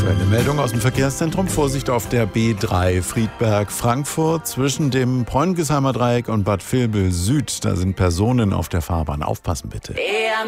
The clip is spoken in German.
Aktuelle Meldung aus dem Verkehrszentrum. Vorsicht auf der B3 Friedberg-Frankfurt zwischen dem Bräuнгesheimer Dreieck und Bad Vilbel Süd. Da sind Personen auf der Fahrbahn. Aufpassen bitte.